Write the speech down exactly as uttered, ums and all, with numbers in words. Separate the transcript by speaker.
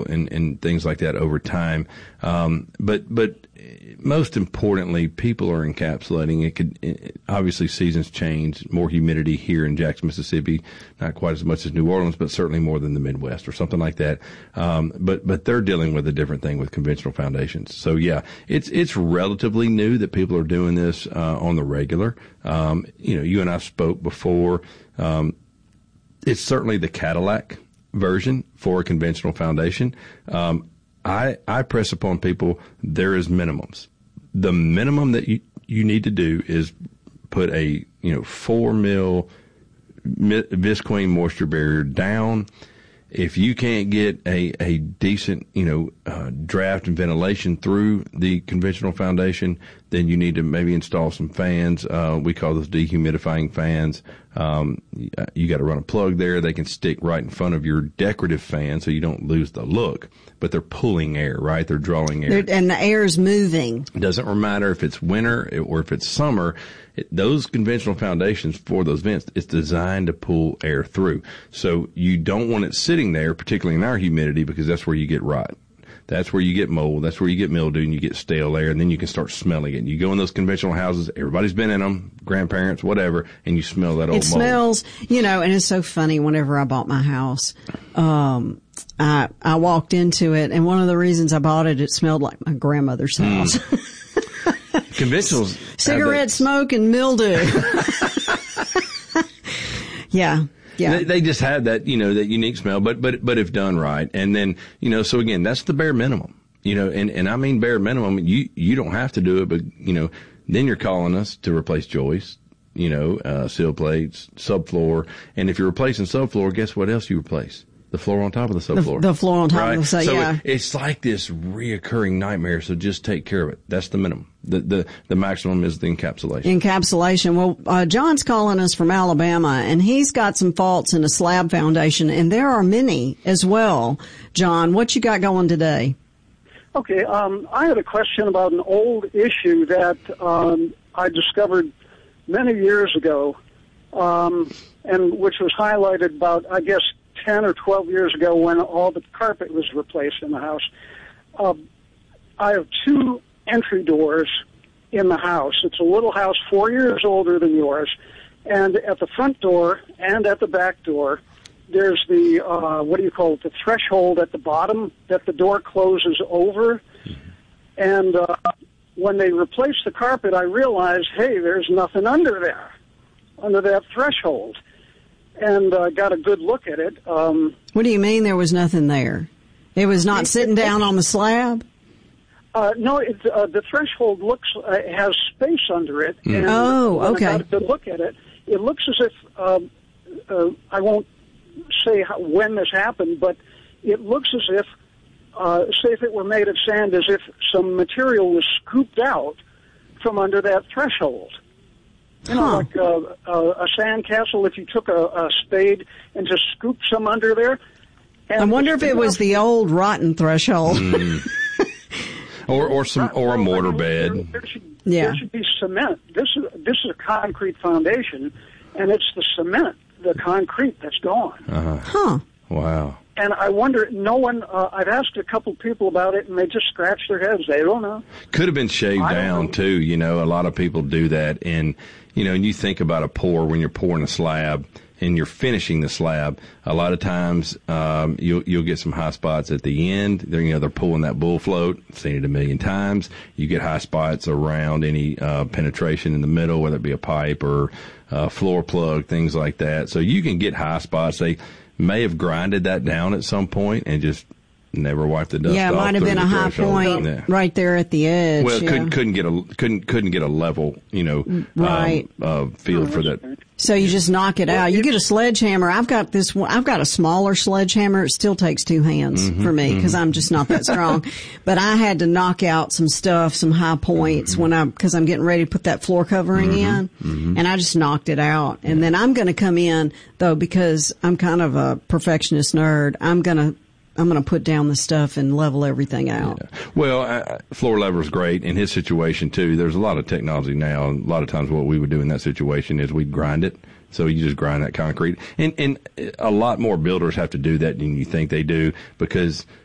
Speaker 1: steel and, and things like that over time. Um, but, but most importantly, people are encapsulating. It could, it, obviously seasons change, more humidity here in Jackson, Mississippi, not quite as much as New Orleans, but certainly more than the Midwest or something like that. Um, but, but they're dealing with a different thing with conventional foundations. So yeah, it's, it's relatively new that people are doing this, uh, on the regular. Um, you know, you and I spoke before, um, it's certainly the Cadillac version for a conventional foundation. Um, I, I press upon people, there is minimums. The minimum that you, you need to do is put a, you know, four mil Visqueen moisture barrier down. If you can't get a, a decent, you know, uh, draft and ventilation through the conventional foundation, then you need to maybe install some fans. Uh, we call those dehumidifying fans. Um, you got to run a plug there. They can stick right in front of your decorative fan so you don't lose the look, but they're pulling air, right? They're drawing air.
Speaker 2: They're, and the air is moving. It
Speaker 1: doesn't matter if it's winter or if it's summer. It, those conventional foundations for those vents, it's designed to pull air through. So you don't want it sitting there, particularly in our humidity, because that's where you get rot. That's where you get mold. That's where you get mildew and you get stale air, and then you can start smelling it. You go in those conventional houses, everybody's been in them, grandparents, whatever, and you smell that old mold.
Speaker 2: It smells, you know, and it's so funny. Whenever I bought my house, um, I, I walked into it, and one of the reasons I bought it, it smelled like my grandmother's house.
Speaker 1: Mm. Conventionals.
Speaker 2: Cigarette smoke and mildew. Yeah. Yeah.
Speaker 1: They, they just have that, you know, that unique smell, but, but, but if done right. And then, you know, so again, that's the bare minimum, you know, and, and I mean bare minimum, you, you don't have to do it, but, you know, then you're calling us to replace joists, you know, uh, sill plates, subfloor. And if you're replacing subfloor, guess what else you replace? The floor on top of the subfloor.
Speaker 2: The, the floor on top
Speaker 1: right?
Speaker 2: of the subfloor,
Speaker 1: so
Speaker 2: yeah.
Speaker 1: It, it's like this reoccurring nightmare, so just take care of it. That's the minimum. The, the, the maximum is the encapsulation.
Speaker 2: Encapsulation. Well, uh, John's calling us from Alabama, and he's got some faults in a slab foundation, and there are many as well. John, what you got going today?
Speaker 3: Okay, um, I had a question about an old issue that um, I discovered many years ago, um, and which was highlighted about, I guess, ten or twelve years ago when all the carpet was replaced in the house. Uh, I have two entry doors in the house. It's a little house four years older than yours. And at the front door and at the back door, there's the, uh, what do you call it, the threshold at the bottom that the door closes over. And uh, when they replaced the carpet, I realized, hey, there's nothing under there, under that threshold. And uh, got a good look at it. Um,
Speaker 2: what do you mean there was nothing there? It was not sitting down on the slab?
Speaker 3: Uh, no, it, uh, the threshold looks uh, has space under it.
Speaker 2: Mm.
Speaker 3: And
Speaker 2: oh,
Speaker 3: when
Speaker 2: okay.
Speaker 3: I got a good look at it, it looks as if, um, uh, I won't say how, when this happened, but it looks as if, uh, say if it were made of sand, as if some material was scooped out from under that threshold. You know,
Speaker 2: huh.
Speaker 3: like uh, uh, a sand castle, if you took a, a spade and just scooped some under there. And
Speaker 2: I wonder if it was the old rotten threshold.
Speaker 1: Mm. or or some or a mortar bed.
Speaker 3: There, there, should,
Speaker 2: yeah.
Speaker 3: there should be cement. This is this is a concrete foundation, and it's the cement, the concrete that's gone.
Speaker 1: Uh-huh.
Speaker 2: Huh.
Speaker 1: Wow.
Speaker 3: And I wonder, no one, uh, I've asked a couple people about it, and they just scratch their heads. They don't know.
Speaker 1: Could have been shaved down, too. You know, a lot of people do that. And, you know, and you think about a pour when you're pouring a slab and you're finishing the slab, a lot of times um, you'll, you'll get some high spots at the end. They're, you know, they're pulling that bull float. I've seen it a million times. You get high spots around any uh, penetration in the middle, whether it be a pipe or a floor plug, things like that. So you can get high spots. They may have grinded that down at some point and just never wiped the dust
Speaker 2: yeah,
Speaker 1: off.
Speaker 2: Yeah, it might have been a high point yeah. right there at the edge.
Speaker 1: Well,
Speaker 2: yeah.
Speaker 1: couldn't couldn't get a couldn't couldn't get a level, you know,
Speaker 2: right.
Speaker 1: um, uh, field for that.
Speaker 2: So you just knock it out. You get a sledgehammer. I've got this one. I've got a smaller sledgehammer. It still takes two hands
Speaker 1: mm-hmm,
Speaker 2: for me because mm-hmm. I'm just not that strong. But I had to knock out some stuff, some high points mm-hmm. when I because I'm getting ready to put that floor covering
Speaker 1: mm-hmm,
Speaker 2: in,
Speaker 1: mm-hmm.
Speaker 2: and I just knocked it out. And then I'm going to come in though because I'm kind of a perfectionist nerd. I'm going to. I'm going to put down the stuff and level everything out.
Speaker 1: Yeah. Well, uh, floor level is great. In his situation, too, there's a lot of technology now. A lot of times what we would do in that situation is we'd grind it. So you just grind that concrete. And, and a lot more builders have to do that than you think they do because –